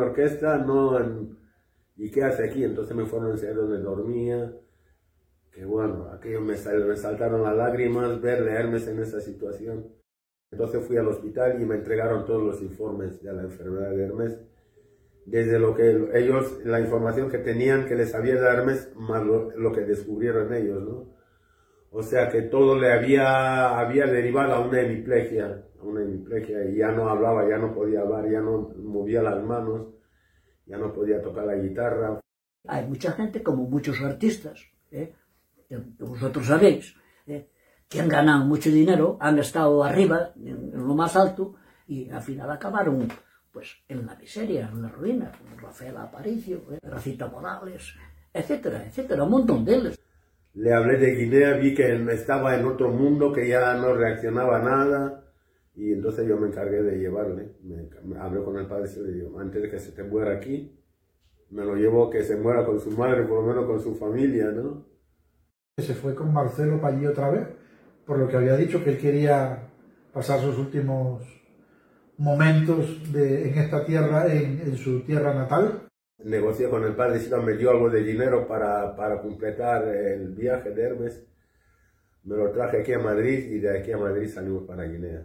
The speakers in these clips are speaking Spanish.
una orquesta, no en... ¿Y qué hace aquí? Entonces me fueron a enseñar dónde dormía, que bueno, aquello me saltaron las lágrimas verle a Hermes en esa situación. Entonces fui al hospital y me entregaron todos los informes de la enfermedad de Hermes, desde lo que ellos, la información que tenían que les había de Hermes, más lo que descubrieron ellos, ¿no? O sea que todo le había derivado a una hemiplegia, y ya no hablaba, ya no podía hablar, ya no movía las manos, ya no podía tocar la guitarra. Hay mucha gente, como muchos artistas, que vosotros sabéis, que han ganado mucho dinero, han estado arriba, en lo más alto, y al final acabaron pues, en la miseria, en la ruina, como Rafael Aparicio, Rafita Morales, etcétera, etcétera, un montón de ellos. Le hablé de Guinea, vi que estaba en otro mundo, que ya no reaccionaba a nada, y entonces yo me encargué de llevarle. Me hablé con el padre y le digo, antes de que se te muera aquí, me lo llevo que se muera con su madre, por lo menos con su familia, ¿no? Se fue con Marcelo para allí otra vez, por lo que había dicho que él quería pasar sus últimos momentos en esta tierra, en su tierra natal. Negocié con el padre, me dio algo de dinero para completar el viaje de Hermes. Me lo traje aquí a Madrid y de aquí a Madrid salimos para Guinea.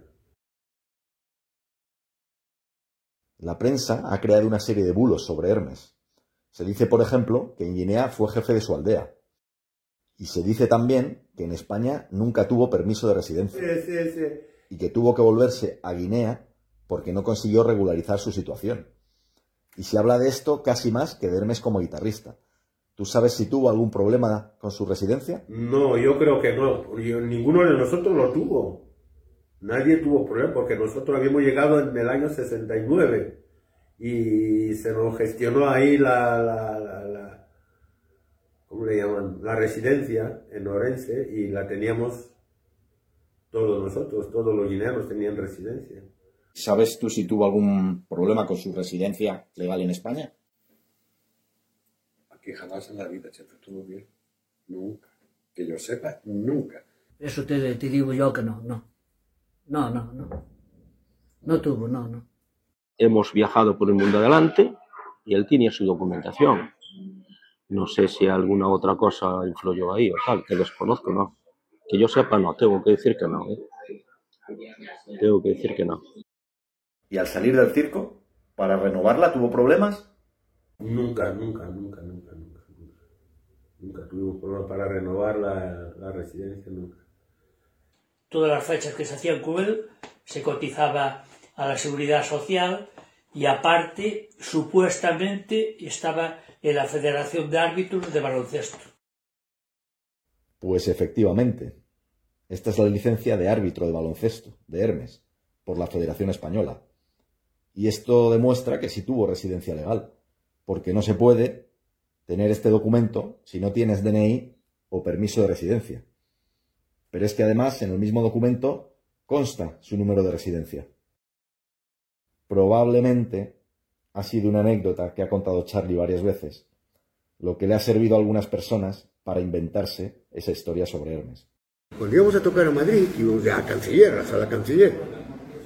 La prensa ha creado una serie de bulos sobre Hermes. Se dice, por ejemplo, que en Guinea fue jefe de su aldea. Y se dice también que en España nunca tuvo permiso de residencia. Sí. Y que tuvo que volverse a Guinea porque no consiguió regularizar su situación. Y se habla de esto casi más que de Hermes como guitarrista. ¿Tú sabes si tuvo algún problema con su residencia? No, yo creo que no. Ninguno de nosotros lo tuvo. Nadie tuvo problema porque nosotros habíamos llegado en el año 69 y se nos gestionó ahí ¿cómo le llaman? La residencia en Orense y la teníamos todos nosotros, todos los guineanos tenían residencia. ¿Sabes tú si tuvo algún problema con su residencia legal en España? Aquí jamás en la vida se estuvo bien. Nunca. Que yo sepa, nunca. Eso te digo yo que no. No tuvo, no. Hemos viajado por el mundo adelante y él tenía su documentación. No sé si alguna otra cosa influyó ahí o tal, que desconozco, ¿no? Que yo sepa, no. Tengo que decir que no, Tengo que decir que no. ¿Y al salir del circo, para renovarla, tuvo problemas? Nunca tuvimos problemas para renovar la residencia, nunca. Todas las fechas que se hacían con él se cotizaba a la seguridad social y aparte, supuestamente, estaba en la Federación de Árbitros de Baloncesto. Pues efectivamente. Esta es la licencia de árbitro de baloncesto, de Hermes, por la Federación Española. Y esto demuestra que sí tuvo residencia legal, porque no se puede tener este documento si no tienes DNI o permiso de residencia. Pero es que además en el mismo documento consta su número de residencia. Probablemente ha sido una anécdota que ha contado Charlie varias veces, lo que le ha servido a algunas personas para inventarse esa historia sobre Hermes. Cuando íbamos a tocar a Madrid, íbamos a Canciller, a la sala Canciller.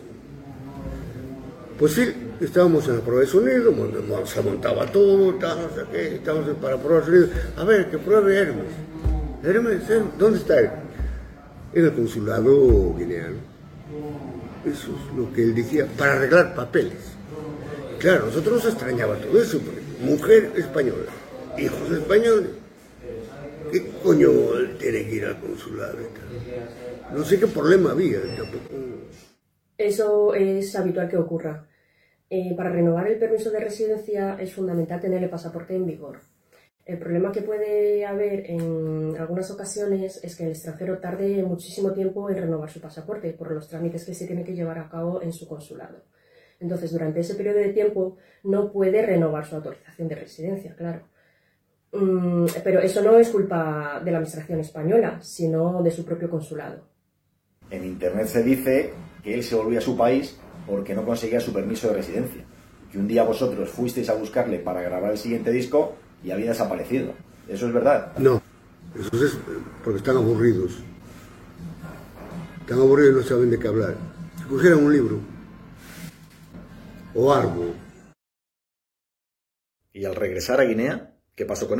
Pues sí, estábamos en la prueba de sonido, se montaba todo, tal, no sé qué, estábamos para probar sonido. A ver, que pruebe Hermes. Hermes, ¿dónde está él? En el consulado guineano. Eso es lo que él decía, para arreglar papeles. Claro, nosotros nos extrañaba todo eso, porque mujer española, hijos españoles. ¿Qué coño él tiene que ir al consulado? No sé qué problema había tampoco. Eso es habitual que ocurra. Para renovar el permiso de residencia es fundamental tener el pasaporte en vigor. El problema que puede haber en algunas ocasiones es que el extranjero tarde muchísimo tiempo en renovar su pasaporte por los trámites que se tienen que llevar a cabo en su consulado. Entonces, durante ese periodo de tiempo no puede renovar su autorización de residencia, claro. Pero eso no es culpa de la administración española, sino de su propio consulado. En internet se dice que él se volvía a su país porque no conseguía su permiso de residencia. Que un día vosotros fuisteis a buscarle para grabar el siguiente disco y había desaparecido. ¿Eso es verdad? No, eso es porque están aburridos. Están aburridos y no saben de qué hablar. Si cogieran un libro o algo Y al regresar a Guinea, ¿qué pasó con él?